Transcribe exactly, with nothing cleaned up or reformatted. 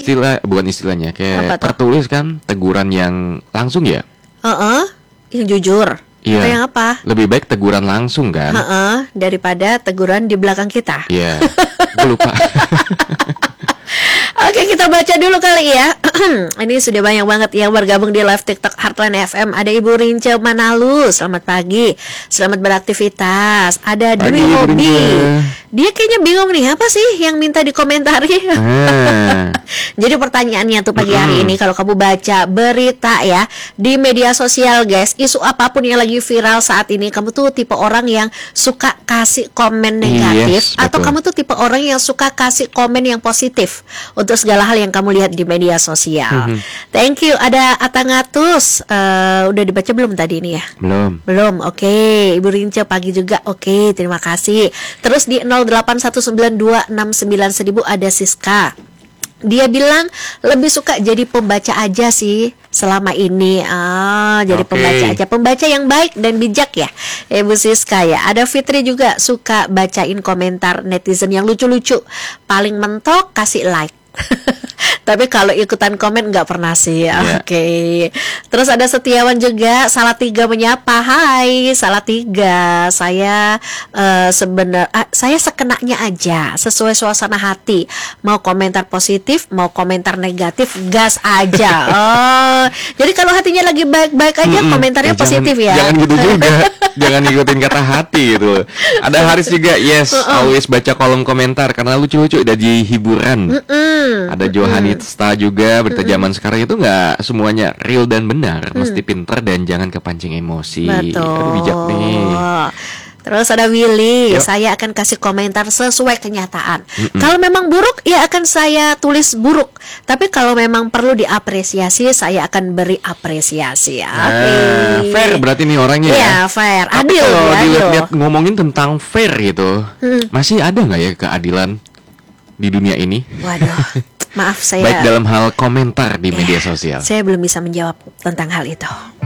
istilah, bukan istilahnya, kayak Apa tuh? tertulis kan teguran yang langsung ya? Heeh, yang jujur. Iya. Atau yang apa? Lebih baik teguran langsung kan? Heeh, daripada teguran di belakang kita. Iya. Gue lupa. Oke, kita baca dulu kali ya. Ini sudah banyak banget yang bergabung di live TikTok Heartland F M. Ada Ibu Rince Manalu, selamat pagi, selamat beraktivitas. Ada Dwi Pagi, Ibu Hobi. Rince. Dia kayaknya bingung nih, apa sih yang minta dikomentari? Ah. Jadi pertanyaannya tuh pagi hari ini, kalau kamu baca berita ya di media sosial guys, isu apapun yang lagi viral saat ini, kamu tuh tipe orang yang suka kasih komen negatif, Yes, atau betul. kamu tuh tipe orang yang suka kasih komen yang positif untuk segala hal yang kamu lihat di media sosial. Mhm. Thank you. Ada Atangatus, eh, udah dibaca belum tadi ini ya? Belum. Belum, oke. Ibu Rince pagi juga, oke, terima kasih. Terus di nol delapan satu sembilan dua enam sembilan seribu ada Siska. Dia bilang lebih suka jadi pembaca aja sih selama ini. Ah, jadi Oke. pembaca aja, pembaca yang baik dan bijak ya, Ibu Siska ya. Ada Fitri juga suka bacain komentar netizen yang lucu-lucu. Paling mentok kasih like. Tapi kalau ikutan komen nggak pernah sih. Yeah. Oke. Terus ada Setiawan juga, salah tiga menyapa. Hai, salah tiga. Saya uh, sebenar, uh, saya sekenanya aja, sesuai suasana hati. Mau komentar positif, mau komentar negatif, gas aja. Oh, jadi kalau hatinya lagi baik-baik aja, Mm-mm. komentarnya Eh, positif jangan, ya. Jangan gitu juga. Jangan ngikutin kata hati gitu. Ada Haris juga, yes, always baca kolom komentar karena lucu-lucu, jadi hiburan. Mm-mm. Ada Johanita juga, berita zaman sekarang itu nggak semuanya real dan benar, mesti pinter dan jangan kepancing emosi. Betul. Aduh, bijak nih. Terus ada Willy, Yuk. saya akan kasih komentar sesuai kenyataan. Kalau memang buruk, ya akan saya tulis buruk. Tapi kalau memang perlu diapresiasi, saya akan beri apresiasi. Ya. Nah, Oke. fair berarti nih orangnya ya. Iya, fair. Tapi Adil kalau ya, dilihat-lihat adil. ngomongin tentang fair gitu, masih ada nggak ya keadilan di dunia ini? Waduh, maaf saya. Baik dalam hal komentar di media sosial. Saya belum bisa menjawab tentang hal itu.